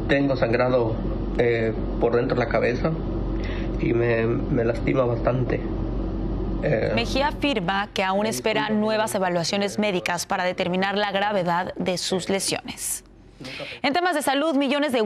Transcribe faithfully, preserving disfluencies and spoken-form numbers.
tengo sangrado eh, por dentro de la cabeza y me, me lastima bastante. Eh, Mejía afirma que aún espera nuevas evaluaciones médicas para determinar la gravedad de sus lesiones. En temas de salud, millones de